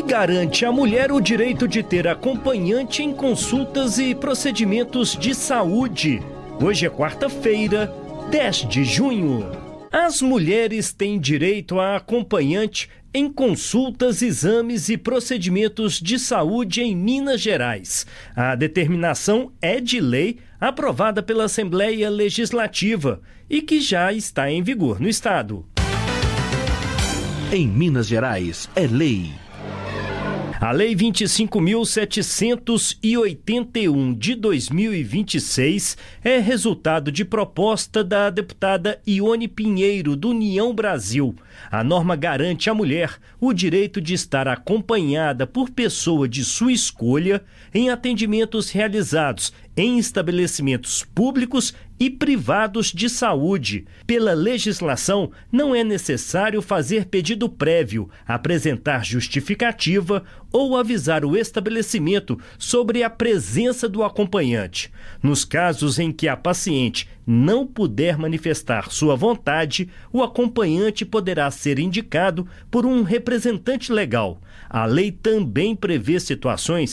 lei garante à mulher o direito de ter acompanhante em consultas e procedimentos de saúde. Hoje é quarta-feira, 10 de junho. As mulheres têm direito a acompanhante em consultas, exames e procedimentos de saúde em Minas Gerais. A determinação é de lei aprovada pela Assembleia Legislativa e que já está em vigor no estado. Em Minas Gerais, é lei. A Lei 25.781 de 2026 é resultado de proposta da deputada Ione Pinheiro, do União Brasil. A norma garante à mulher o direito de estar acompanhada por pessoa de sua escolha em atendimentos realizados em estabelecimentos públicos e privados de saúde. Pela legislação, não é necessário fazer pedido prévio, apresentar justificativa ou avisar o estabelecimento sobre a presença do acompanhante. Nos casos em que a paciente não puder manifestar sua vontade, o acompanhante poderá ser indicado por um representante legal. A lei também prevê situações